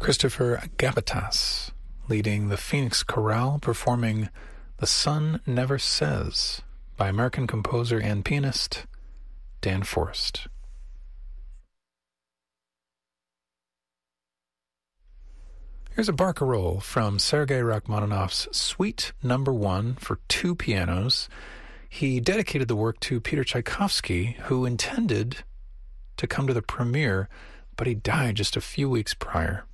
Christopher Gabbitas, leading the Phoenix Chorale, performing The Sun Never Says by American composer and pianist Dan Forrest. Here's a barcarolle from Sergei Rachmaninoff's Suite No. 1 for two pianos. He dedicated the work to Peter Tchaikovsky, who intended to come to the premiere, but he died just a few weeks prior.